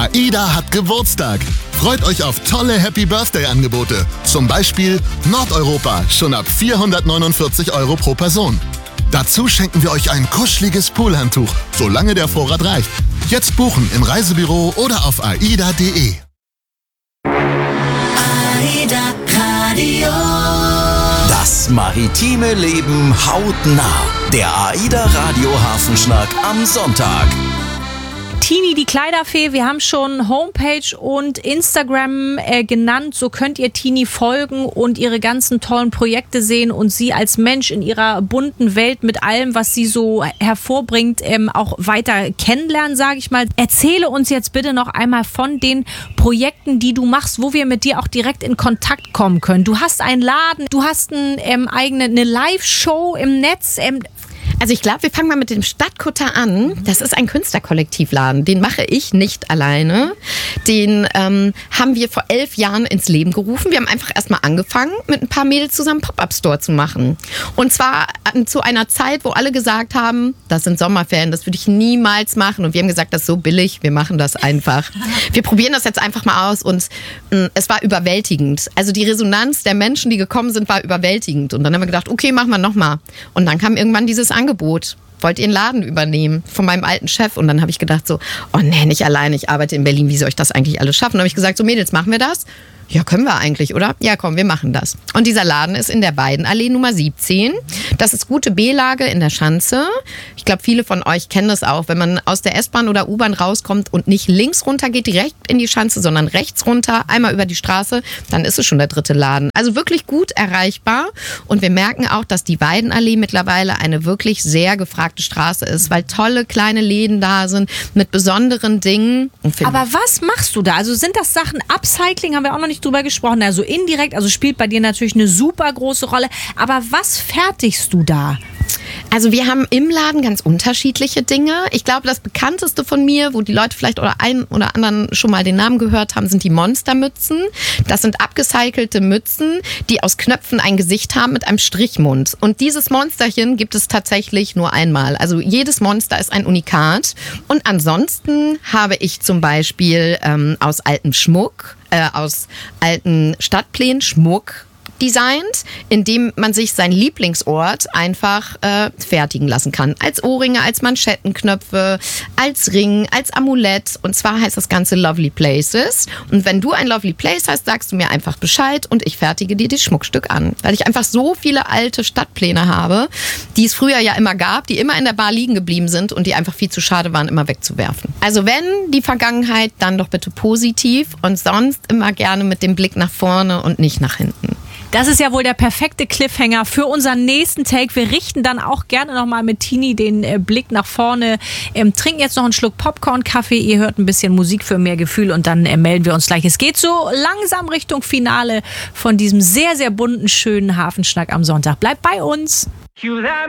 AIDA hat Geburtstag. Freut euch auf tolle Happy Birthday-Angebote. Zum Beispiel Nordeuropa, schon ab 449 € pro Person. Dazu schenken wir euch ein kuscheliges Poolhandtuch, solange der Vorrat reicht. Jetzt buchen im Reisebüro oder auf aida.de. AIDA Radio. Das maritime Leben hautnah. Der AIDA Radio Hafenschnack am Sonntag. Tini, die Kleiderfee, wir haben schon Homepage und Instagram genannt. So könnt ihr Tini folgen und ihre ganzen tollen Projekte sehen und sie als Mensch in ihrer bunten Welt mit allem, was sie so hervorbringt, auch weiter kennenlernen, sage ich mal. Erzähle uns jetzt bitte noch einmal von den Projekten, die du machst, wo wir mit dir auch direkt in Kontakt kommen können. Du hast einen Laden, du hast eine Live-Show im Netz. Also ich glaube, wir fangen mal mit dem Stadtkutter an. Das ist ein Künstlerkollektivladen. Den mache ich nicht alleine. Den haben wir vor 11 Jahren ins Leben gerufen. Wir haben einfach erstmal angefangen, mit ein paar Mädels zusammen Pop-Up-Store zu machen. Und zwar zu einer Zeit, wo alle gesagt haben, das sind Sommerferien, das würde ich niemals machen. Und wir haben gesagt, das ist so billig, wir machen das einfach. Wir probieren das jetzt einfach mal aus. Und es war überwältigend. Also die Resonanz der Menschen, die gekommen sind, war überwältigend. Und dann haben wir gedacht, okay, machen wir nochmal. Und dann kam irgendwann dieses Angebot. Wollt ihr einen Laden übernehmen von meinem alten Chef? Und dann habe ich gedacht so, oh nee, nicht alleine, ich arbeite in Berlin, wie soll ich das eigentlich alles schaffen? Dann habe ich gesagt, so Mädels, machen wir das? Ja, können wir eigentlich, oder? Ja, komm, wir machen das. Und dieser Laden ist in der Weidenallee Nummer 17. Das ist gute B-Lage in der Schanze. Ich glaube, viele von euch kennen das auch. Wenn man aus der S-Bahn oder U-Bahn rauskommt und nicht links runter geht, direkt in die Schanze, sondern rechts runter, einmal über die Straße, dann ist es schon der dritte Laden. Also wirklich gut erreichbar. Und wir merken auch, dass die Weidenallee mittlerweile eine wirklich sehr gefragte Straße ist, weil tolle kleine Läden da sind mit besonderen Dingen. Aber was machst du da? Also sind das Sachen, Upcycling haben wir auch noch nicht drüber gesprochen, also indirekt, also spielt bei dir natürlich eine super große Rolle, aber was fertigst du da? Also wir haben im Laden ganz unterschiedliche Dinge. Ich glaube, das bekannteste von mir, wo die Leute vielleicht oder einen oder anderen schon mal den Namen gehört haben, sind die Monstermützen. Das sind abgecycelte Mützen, die aus Knöpfen ein Gesicht haben mit einem Strichmund. Und dieses Monsterchen gibt es tatsächlich nur einmal. Also jedes Monster ist ein Unikat. Und ansonsten habe ich zum Beispiel aus altem Schmuck, aus alten Stadtplänen Schmuck designt, indem man sich seinen Lieblingsort einfach fertigen lassen kann. Als Ohrringe, als Manschettenknöpfe, als Ring, als Amulett. Und zwar heißt das Ganze Lovely Places. Und wenn du ein Lovely Place hast, sagst du mir einfach Bescheid und ich fertige dir das Schmuckstück an. Weil ich einfach so viele alte Stadtpläne habe, die es früher ja immer gab, die immer in der Bar liegen geblieben sind und die einfach viel zu schade waren, immer wegzuwerfen. Also wenn die Vergangenheit, dann doch bitte positiv und sonst immer gerne mit dem Blick nach vorne und nicht nach hinten. Das ist ja wohl der perfekte Cliffhanger für unseren nächsten Take. Wir richten dann auch gerne nochmal mit Tini den Blick nach vorne. Trinken jetzt noch einen Schluck Popcorn-Kaffee. Ihr hört ein bisschen Musik für mehr Gefühl und dann melden wir uns gleich. Es geht so langsam Richtung Finale von diesem sehr, sehr bunten, schönen Hafenschnack am Sonntag. Bleibt bei uns.